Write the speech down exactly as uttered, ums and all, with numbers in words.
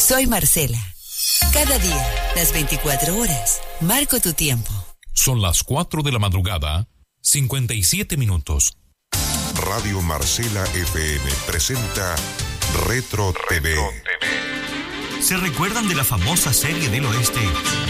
Soy Marcela. Cada día, las veinticuatro horas, marco tu tiempo. Son las cuatro de la madrugada, cincuenta y siete minutos. Radio Marcela F M presenta Retro, Retro T V. ¿Se recuerdan de la famosa serie del oeste